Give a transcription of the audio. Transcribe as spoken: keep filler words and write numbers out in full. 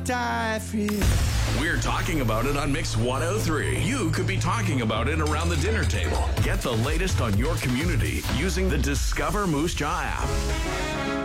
Die for you. We're talking about it on Mix one oh three. You could be talking about it around the dinner table. Get the latest on your community using the Discover Moose Jaw app.